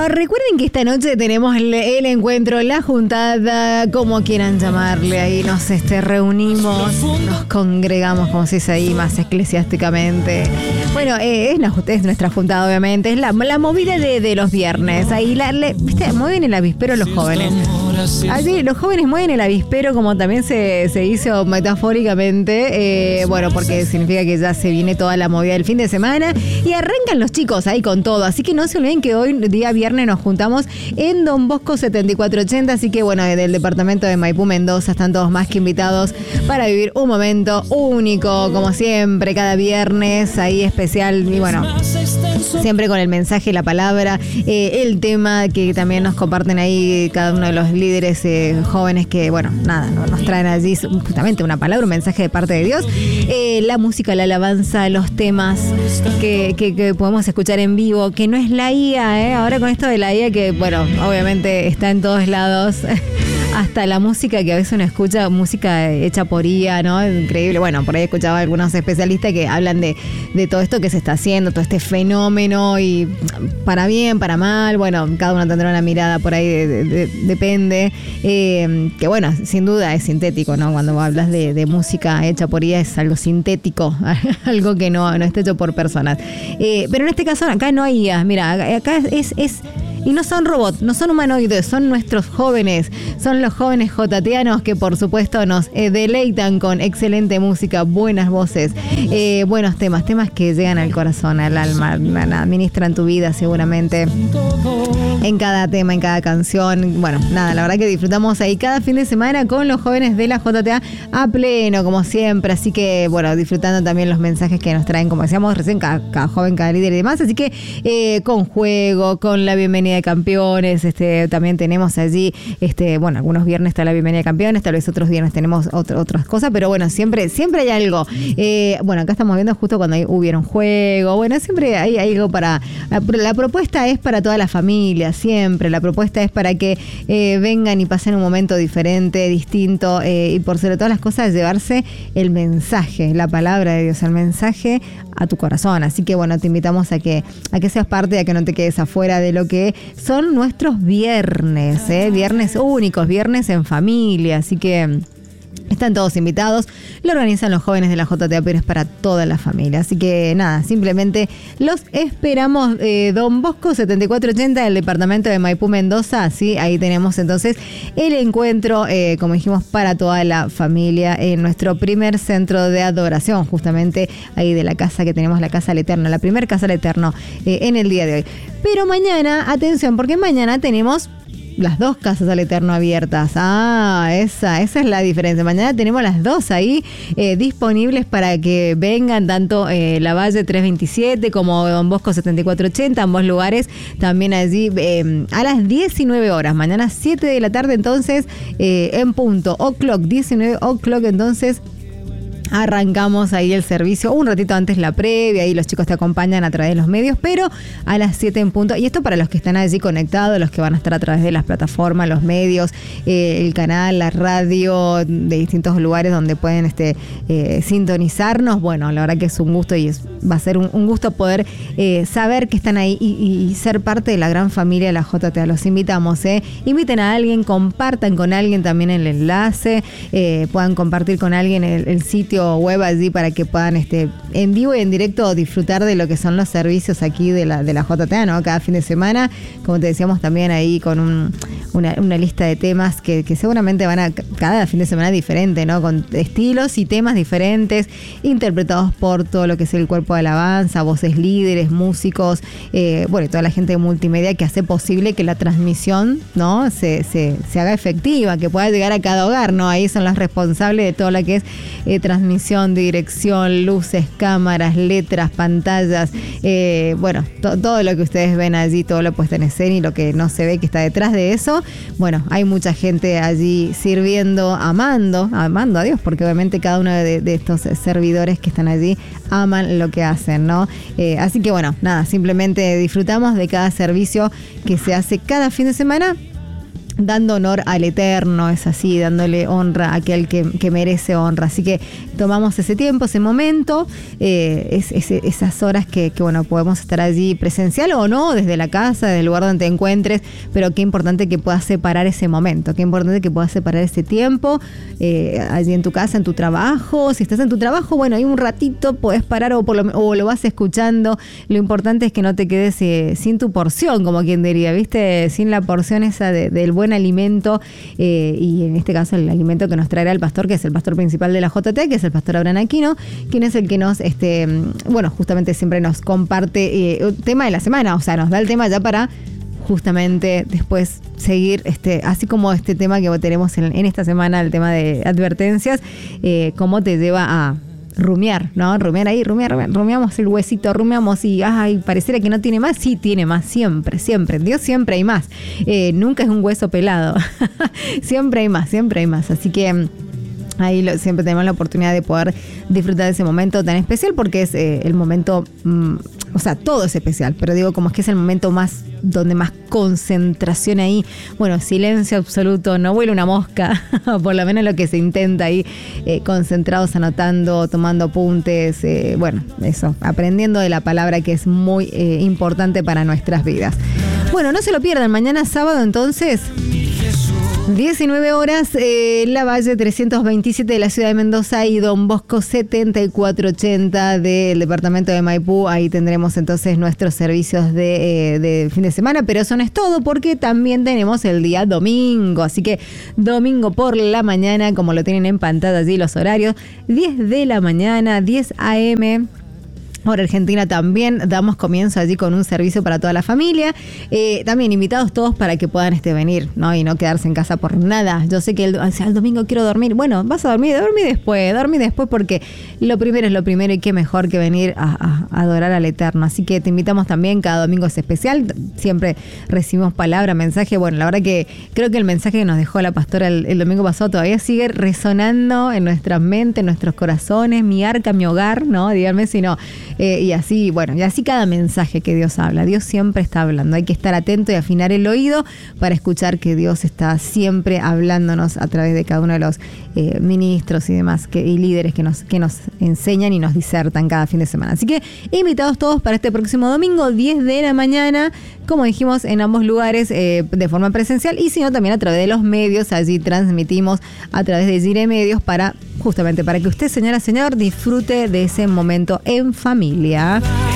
Bueno, recuerden que esta noche tenemos el encuentro, la juntada, como quieran llamarle, ahí nos reunimos, nos congregamos, como se dice ahí más eclesiásticamente. Bueno, es nuestra juntada, obviamente, es la movida de los viernes, ahí ¿viste? Mueven el avispero los jóvenes. Allí los jóvenes mueven el avispero, como también se hizo metafóricamente, bueno, porque significa que ya se viene toda la movida del fin de semana y arrancan los chicos ahí con todo, así que no se olviden que hoy, día viernes, nos juntamos en Don Bosco 7480, así que bueno, del departamento de Maipú, Mendoza, están todos más que invitados para vivir un momento único, como siempre, cada viernes, ahí especial, y bueno, siempre con el mensaje, la palabra, el tema que también nos comparten ahí cada uno de los líderes jóvenes que, bueno, nada, nos traen allí justamente una palabra, un mensaje de parte de Dios, la música, la alabanza, los temas que podemos escuchar en vivo, que no es la IA, ahora con esto de la IA que, bueno, obviamente está en todos lados, hasta la música que a veces uno escucha, música hecha por IA, ¿no? Increíble. Bueno, por ahí escuchaba a algunos especialistas que hablan de todo esto que se está haciendo, todo este fenómeno, y para bien, para mal, bueno, cada uno tendrá una mirada por ahí, depende. Que bueno, sin duda es sintético, ¿no? Cuando hablas de música hecha por IA es algo sintético, algo que no está hecho por personas. Pero en este caso acá no hay IA, mira, acá es y no son robots, no son humanoides, son nuestros jóvenes, son los jóvenes jotateanos que por supuesto nos deleitan con excelente música, buenas voces, buenos temas que llegan al corazón, al alma, administran tu vida seguramente en cada tema, en cada canción. Bueno, nada, la verdad que disfrutamos ahí cada fin de semana con los jóvenes de la JTA a pleno, como siempre, así que bueno, disfrutando también los mensajes que nos traen, como decíamos recién, cada joven, cada líder y demás, así que con juego, con la bienvenida de campeones, también tenemos allí, bueno, algunos viernes está la bienvenida de campeones, tal vez otros viernes tenemos otras cosas, pero bueno, siempre hay algo. Bueno, acá estamos viendo justo cuando hubieron juego, bueno, siempre hay algo la propuesta es para toda la familia, siempre, la propuesta es para que vengan y pasen un momento diferente, distinto, y por sobre todas las cosas, llevarse el mensaje, la palabra de Dios, el mensaje a tu corazón. Así que bueno, te invitamos a que seas parte, a que no te quedes afuera de lo que son nuestros viernes, viernes únicos, viernes en familia, así que están todos invitados, lo organizan los jóvenes de la JTA, pero es para toda la familia. Así que nada, simplemente los esperamos. Don Bosco 7480 del departamento de Maipú, Mendoza. Sí, ahí tenemos entonces el encuentro, como dijimos, para toda la familia en nuestro primer centro de adoración, justamente ahí de la casa que tenemos, la Casa del Eterno, la primer Casa del Eterno en el día de hoy. Pero mañana, atención, porque mañana tenemos las dos casas al Eterno abiertas. Esa es la diferencia. Mañana tenemos las dos ahí disponibles para que vengan, tanto La Valle 327 como Don Bosco 7480, ambos lugares también allí a las 19 horas. Mañana 7 de la tarde, entonces, en punto, 19 o'clock, entonces arrancamos ahí el servicio, un ratito antes la previa, ahí los chicos te acompañan a través de los medios, pero a las 7 en punto, y esto para los que están allí conectados, los que van a estar a través de las plataformas, los medios, el canal, la radio, de distintos lugares donde pueden sintonizarnos. Bueno, la verdad que es un gusto y va a ser un gusto poder saber que están ahí y ser parte de la gran familia de la JTA. Los invitamos, inviten a alguien, compartan con alguien también el enlace, puedan compartir con alguien el sitio web allí para que puedan en vivo y en directo disfrutar de lo que son los servicios aquí de la JTA, ¿no? Cada fin de semana, como te decíamos, también ahí con una lista de temas que seguramente van a cada fin de semana diferente, ¿no? Con estilos y temas diferentes, interpretados por todo lo que es el cuerpo de alabanza, voces líderes, músicos, bueno, y toda la gente de multimedia que hace posible que la transmisión, ¿no? se haga efectiva, que pueda llegar a cada hogar, ¿no? Ahí son los responsables de todo lo que es transmisión, dirección, luces, cámaras, letras, pantallas, bueno, todo lo que ustedes ven allí, todo lo puesto en escena y lo que no se ve que está detrás de eso. Bueno, hay mucha gente allí sirviendo, amando a Dios, porque obviamente cada uno de estos servidores que están allí aman lo que hacen, ¿no? Así que bueno, nada, simplemente disfrutamos de cada servicio que se hace cada fin de semana. dando honor al Eterno, es así, dándole honra a aquel que merece honra. Así que tomamos ese tiempo, ese momento, esas horas que bueno, podemos estar allí presencial o no, desde la casa, desde el lugar donde te encuentres, pero qué importante que puedas separar ese momento, qué importante que puedas separar ese tiempo, allí en tu casa, en tu trabajo. Si estás en tu trabajo, bueno, ahí un ratito podés parar o lo vas escuchando. Lo importante es que no te quedes sin tu porción, como quien diría, ¿viste? Sin la porción esa del buen alimento, y en este caso el alimento que nos traerá el pastor, que es el pastor principal de la JT, que es el pastor Abraham Aquino, quien es el que nos, bueno, justamente siempre nos comparte tema de la semana, o sea, nos da el tema ya para justamente después seguir, así como este tema que tenemos en esta semana, el tema de advertencias, cómo te lleva a rumiar, ¿no? Rumiamos el huesito, rumiamos y pareciera que no tiene más. Sí, tiene más, siempre. Dios siempre hay más. Nunca es un hueso pelado. Siempre hay más. Así que ahí siempre tenemos la oportunidad de poder disfrutar de ese momento tan especial, porque es el momento, o sea, todo es especial, pero digo, como es que es el momento más, donde más concentración ahí, bueno, silencio absoluto, no vuela una mosca, por lo menos lo que se intenta ahí, concentrados, anotando, tomando apuntes, bueno, eso, aprendiendo de la palabra, que es muy importante para nuestras vidas. Bueno, no se lo pierdan, mañana sábado entonces, 19 horas, La Valle 327 de la ciudad de Mendoza y Don Bosco 7480 del departamento de Maipú. Ahí tendremos entonces nuestros servicios de fin de semana, pero eso no es todo, porque también tenemos el día domingo. Así que domingo por la mañana, como lo tienen en pantalla allí los horarios, 10 de la mañana, 10 a.m., Hora Argentina, también damos comienzo allí con un servicio para toda la familia. También invitados todos para que puedan venir, ¿no? Y no quedarse en casa por nada. Yo sé que el domingo quiero dormir. Bueno, vas a dormir después, porque lo primero es lo primero, y qué mejor que venir a adorar al Eterno. Así que te invitamos también, cada domingo es especial. Siempre recibimos palabra, mensaje. Bueno, la verdad que creo que el mensaje que nos dejó la pastora el domingo pasado todavía sigue resonando en nuestras mentes, en nuestros corazones. Mi arca, mi hogar, ¿no? Díganme si no. Y así, bueno, y así cada mensaje que Dios habla. Dios siempre está hablando. Hay que estar atento y afinar el oído para escuchar que Dios está siempre hablándonos a través de cada uno de los ministros y demás y líderes que nos enseñan y nos disertan cada fin de semana. Así que invitados todos para este próximo domingo, 10 de la mañana, como dijimos, en ambos lugares, de forma presencial, y si no, también a través de los medios. Allí transmitimos a través de Gire Medios justamente para que usted, señora, señor, disfrute de ese momento en familia.